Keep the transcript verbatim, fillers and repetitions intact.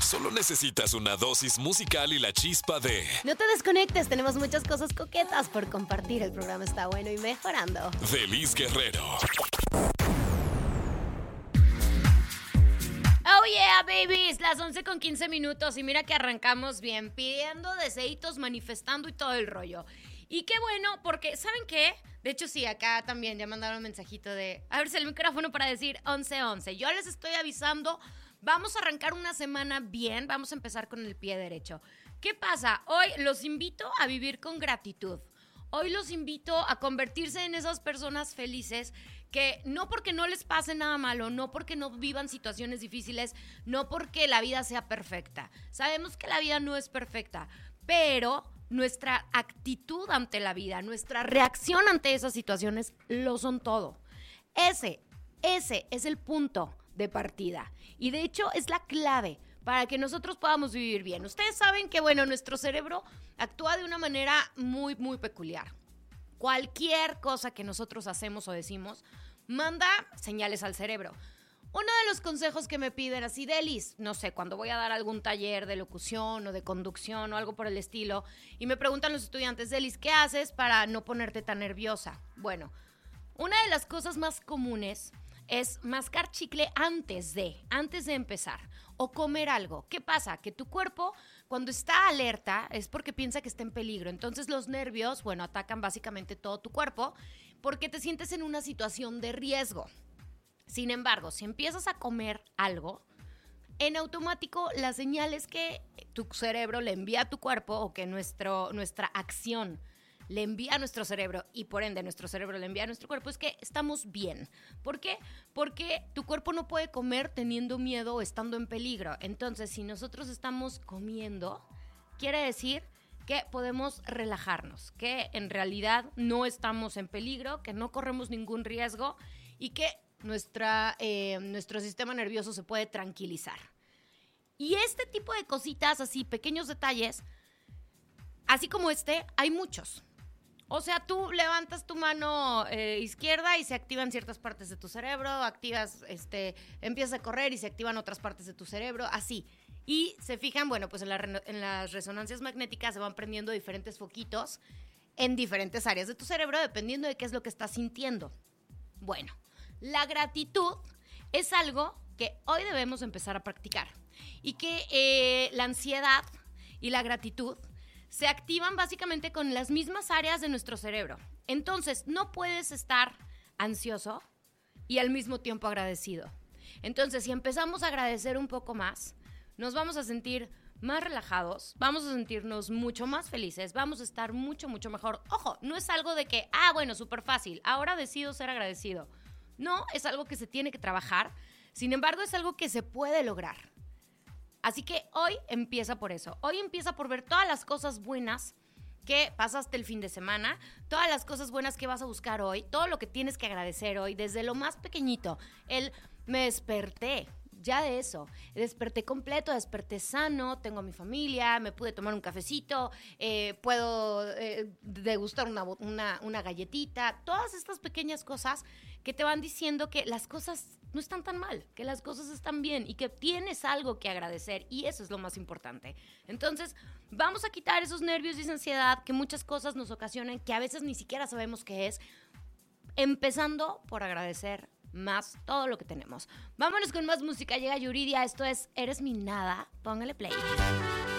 Solo necesitas una dosis musical y la chispa de No te desconectes, tenemos muchas cosas coquetas por compartir. El programa está bueno y mejorando. Delis Guerrero. Oh yeah, babies, las once con quince minutos y mira que arrancamos bien, pidiendo deseítos, manifestando y todo el rollo. Y qué bueno, porque ¿saben qué? De hecho sí, acá también ya mandaron un mensajito de a ver si el micrófono para decir once once. Yo les estoy avisando, vamos a arrancar una semana bien, vamos a empezar con el pie derecho. ¿Qué pasa? Hoy los invito a vivir con gratitud. Hoy los invito a convertirse en esas personas felices que no porque no les pase nada malo, no porque no vivan situaciones difíciles, no porque la vida sea perfecta. Sabemos que la vida no es perfecta, pero nuestra actitud ante la vida, nuestra reacción ante esas situaciones lo son todo. Ese, ese es el punto de partida y de hecho es la clave para que nosotros podamos vivir bien. Ustedes saben que, bueno, nuestro cerebro actúa de una manera muy, muy peculiar. Cualquier cosa que nosotros hacemos o decimos manda señales al cerebro. Uno de los consejos que me piden así, Delis, no sé, cuando voy a dar algún taller de locución o de conducción o algo por el estilo, y me preguntan los estudiantes, Delis, ¿qué haces para no ponerte tan nerviosa? Bueno, una de las cosas más comunes es mascar chicle antes de, antes de empezar, o comer algo. ¿Qué pasa? Que tu cuerpo, cuando está alerta, es porque piensa que está en peligro. Entonces los nervios, bueno, atacan básicamente todo tu cuerpo porque te sientes en una situación de riesgo. Sin embargo, si empiezas a comer algo, en automático la señal es que tu cerebro le envía a tu cuerpo o que nuestro, nuestra acción le envía a nuestro cerebro y por ende nuestro cerebro le envía a nuestro cuerpo es que estamos bien. ¿Por qué? Porque tu cuerpo no puede comer teniendo miedo o estando en peligro. Entonces, si nosotros estamos comiendo, quiere decir que podemos relajarnos, que en realidad no estamos en peligro, que no corremos ningún riesgo y que nuestra, eh, nuestro sistema nervioso se puede tranquilizar. Y este tipo de cositas, así, pequeños detalles, así como este, hay muchos. O sea, tú levantas tu mano eh, izquierda y se activan ciertas partes de tu cerebro, activas, este, empiezas a correr y se activan otras partes de tu cerebro, así. Y se fijan, bueno, pues en, la, en las resonancias magnéticas se van prendiendo diferentes foquitos en diferentes áreas de tu cerebro, dependiendo de qué es lo que estás sintiendo. Bueno, la gratitud es algo que hoy debemos empezar a practicar y que eh, la ansiedad y la gratitud se activan básicamente con las mismas áreas de nuestro cerebro. Entonces, no puedes estar ansioso y al mismo tiempo agradecido. Entonces, si empezamos a agradecer un poco más, nos vamos a sentir más relajados, vamos a sentirnos mucho más felices, vamos a estar mucho, mucho mejor. Ojo, no es algo de que, ah, bueno, súper fácil, ahora decido ser agradecido. No, es algo que se tiene que trabajar. Sin embargo, es algo que se puede lograr. Así que hoy empieza por eso. Hoy empieza por ver todas las cosas buenas que pasaste el fin de semana, todas las cosas buenas que vas a buscar hoy, todo lo que tienes que agradecer hoy, desde lo más pequeñito. El me desperté, ya de eso. Desperté completo, desperté sano, tengo a mi familia, me pude tomar un cafecito, eh, puedo eh, degustar una, una, una galletita. Todas estas pequeñas cosas que te van diciendo que las cosas no están tan mal, que las cosas están bien y que tienes algo que agradecer y eso es lo más importante. Entonces, vamos a quitar esos nervios y esa ansiedad que muchas cosas nos ocasionan, que a veces ni siquiera sabemos qué es, empezando por agradecer más todo lo que tenemos. Vámonos con más música, llega Yuridia, esto es Eres mi nada, póngale play.